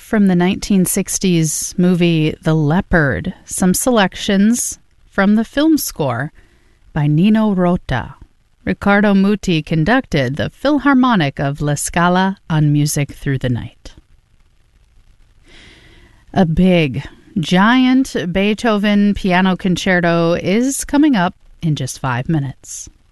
from the 1960s movie The Leopard, some selections from the film score by Nino Rota. Riccardo Muti conducted the Philharmonic of La Scala on Music Through the Night. A big, giant Beethoven piano concerto is coming up in just 5 minutes.